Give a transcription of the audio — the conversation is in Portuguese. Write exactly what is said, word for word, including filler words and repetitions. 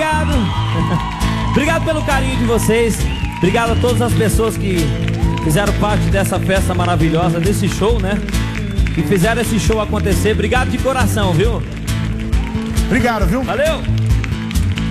obrigado. Obrigado pelo carinho de vocês. Obrigado a todas as pessoas que fizeram parte dessa festa maravilhosa, desse show, né? Que fizeram esse show acontecer. Obrigado de coração, viu? Obrigado, viu? Valeu!